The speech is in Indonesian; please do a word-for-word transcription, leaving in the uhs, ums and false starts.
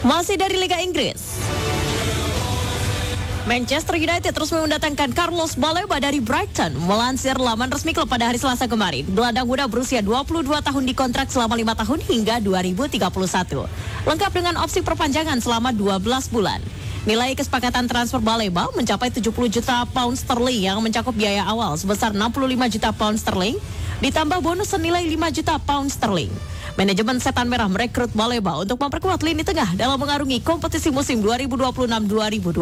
Masih dari Liga Inggris, Manchester United terus mendatangkan Carlos Baleba dari Brighton. Melansir laman resmi klub pada hari Selasa kemarin, gelandang muda berusia dua puluh dua tahun dikontrak selama lima tahun hingga dua ribu tiga puluh satu. Lengkap dengan opsi perpanjangan selama dua belas bulan. Nilai kesepakatan transfer Baleba mencapai tujuh puluh juta pound sterling yang mencakup biaya awal sebesar enam puluh lima juta pound sterling, ditambah bonus senilai lima juta pound sterling. Manajemen Setan Merah merekrut Baleba untuk memperkuat lini tengah dalam mengarungi kompetisi musim dua ribu dua puluh enam dua ribu dua puluh tujuh.